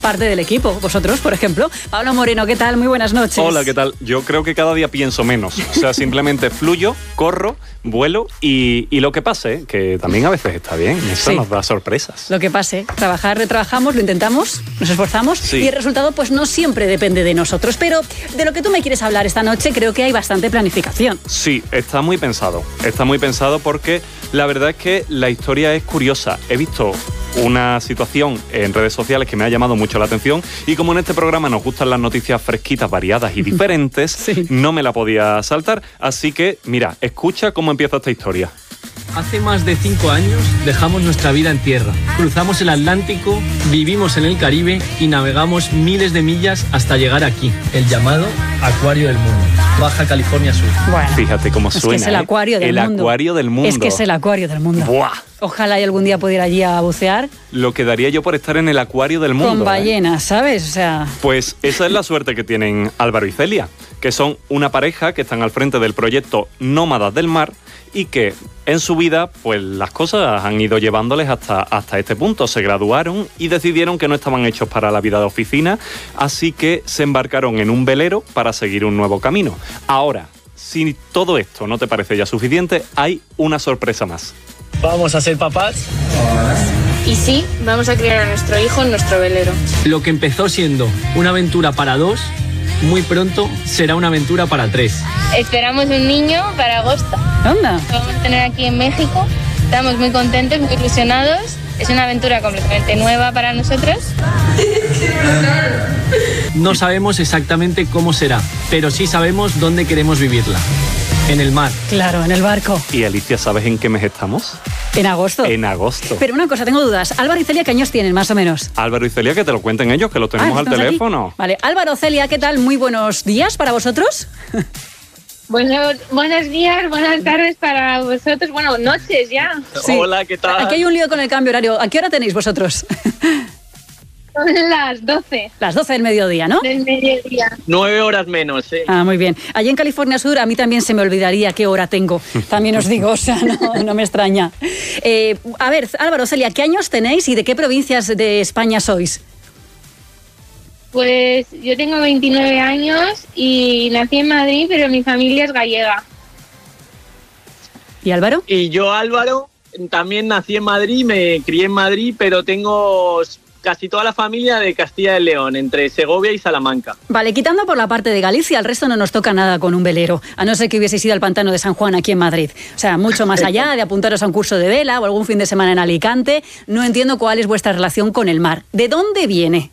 parte del equipo. Vosotros, por ejemplo. Pablo Moreno, ¿qué tal? Muy buenas noches. Hola, ¿qué tal? Yo creo que cada día pienso menos. O sea, simplemente fluyo, corro, vuelo y lo que pase, que también a veces está bien. Eso nos da sorpresas. Lo que pase. Trabajamos, lo intentamos, nos esforzamos y el resultado pues no siempre depende de nosotros. Pero de lo que tú me quieres hablar esta noche creo que hay bastante planificación. Sí, está muy pensado. Está muy pensado porque la verdad es que la historia es curiosa. He visto una situación en redes sociales que me ha llamado mucho la atención y como en este programa nos gustan las noticias fresquitas, variadas y diferentes, no me la podía saltar. Así que, mira, escucha cómo empieza esta historia. Hace más de 5 años dejamos nuestra vida en tierra. Cruzamos el Atlántico, vivimos en el Caribe y navegamos miles de millas hasta llegar aquí, el llamado Acuario del Mundo, Baja California Sur. Bueno, fíjate cómo suena. Es que es el acuario del mundo. El acuario del mundo. Es que es el acuario del mundo. ¡Buah! Ojalá y algún día pudiera allí a bucear. Lo que daría yo por estar en el acuario del mundo. Con ballenas, ¿sabes? O sea... Pues esa es la suerte que tienen Álvaro y Celia, que son una pareja que están al frente del proyecto Nómadas del Mar y que en su vida pues las cosas han ido llevándoles hasta este punto. Se graduaron y decidieron que no estaban hechos para la vida de oficina, así que se embarcaron en un velero para seguir un nuevo camino. Ahora, si todo esto no te parece ya suficiente, hay una sorpresa más. ¿Vamos a ser papás? Y sí, vamos a criar a nuestro hijo en nuestro velero. Lo que empezó siendo una aventura para 2, muy pronto será una aventura para 3. Esperamos un niño para agosto. ¿Onda? Lo vamos a tener aquí en México. Estamos muy contentos, muy ilusionados. Es una aventura completamente nueva para nosotros. No sabemos exactamente cómo será, pero sí sabemos dónde queremos vivirla. En el mar. Claro, en el barco. Y Alicia, ¿sabes en qué mes estamos? En agosto. En agosto. Pero una cosa, tengo dudas. Álvaro y Celia, ¿qué años tienen más o menos? Álvaro y Celia, que te lo cuenten ellos, que lo tenemos al teléfono. Aquí. Vale, Álvaro, Celia, ¿qué tal? Muy buenos días para vosotros. Bueno, buenos días, buenas tardes para vosotros. Bueno, noches ya. Sí. Hola, ¿qué tal? Aquí hay un lío con el cambio horario. ¿A qué hora tenéis vosotros? Son las 12. Las 12 del mediodía, ¿no? Del mediodía. 9 horas menos, Ah, muy bien. Allí en California Sur a mí también se me olvidaría qué hora tengo. También os digo, o sea, no me extraña. A ver, Álvaro, Celia, ¿qué años tenéis y de qué provincias de España sois? Pues yo tengo 29 años y nací en Madrid, pero mi familia es gallega. ¿Y Álvaro? Y yo, Álvaro, también nací en Madrid, me crié en Madrid, pero tengo casi toda la familia de Castilla y León, entre Segovia y Salamanca. Vale, quitando por la parte de Galicia, el resto no nos toca nada con un velero, a no ser que hubieseis ido al pantano de San Juan aquí en Madrid. O sea, mucho más allá de apuntaros a un curso de vela o algún fin de semana en Alicante, no entiendo cuál es vuestra relación con el mar. ¿De dónde viene?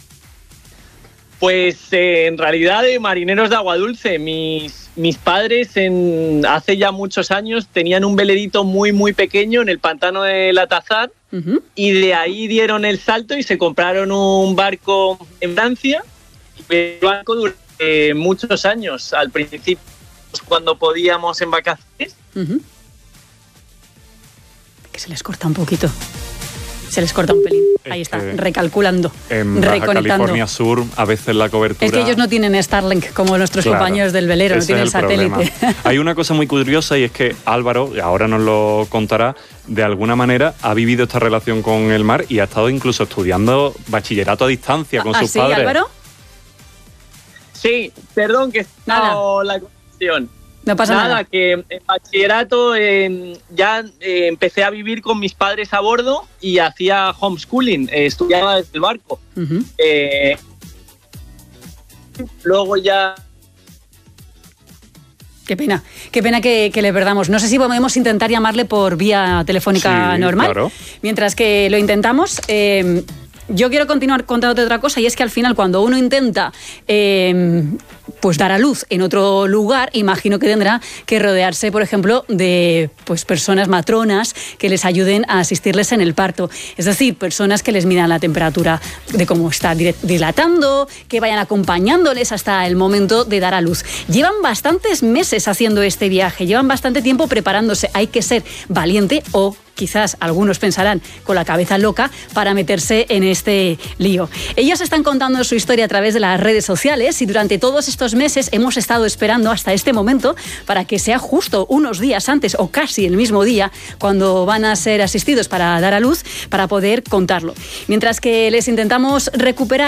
Pues en realidad de marineros de agua dulce. Mis padres hace ya muchos años tenían un velerito muy muy pequeño en el pantano de La Tazar y de ahí dieron el salto y se compraron un barco en Francia. El barco durante muchos años, al principio cuando podíamos en vacaciones. Que se les corta un poquito. Se les corta un pelín. Ahí está, recalculando, en reconectando. Baja California Sur, a veces la cobertura... Es que ellos no tienen Starlink como nuestros compañeros del velero, no tienen satélite. Hay una cosa muy curiosa y es que Álvaro, ahora nos lo contará, de alguna manera ha vivido esta relación con el mar y ha estado incluso estudiando bachillerato a distancia con sus padres. ¿Sí, Álvaro? Sí, perdón que está la conexión. No pasa nada. Que en bachillerato ya empecé a vivir con mis padres a bordo y hacía homeschooling, estudiaba desde el barco. Luego ya... Qué pena que le perdamos. No sé si podemos intentar llamarle por vía telefónica normal. Claro. Mientras que lo intentamos... Yo quiero continuar contándote otra cosa y es que al final cuando uno intenta pues dar a luz en otro lugar, imagino que tendrá que rodearse, por ejemplo, de pues personas matronas que les ayuden a asistirles en el parto. Es decir, personas que les midan la temperatura de cómo está dilatando, que vayan acompañándoles hasta el momento de dar a luz. Llevan bastantes meses haciendo este viaje, llevan bastante tiempo preparándose. Hay que ser valiente o quizás algunos pensarán con la cabeza loca, para meterse en este lío. Ellas están contando su historia a través de las redes sociales y durante todos estos meses hemos estado esperando hasta este momento para que sea justo unos días antes o casi el mismo día cuando van a ser asistidos para dar a luz, para poder contarlo. Mientras que les intentamos recuperar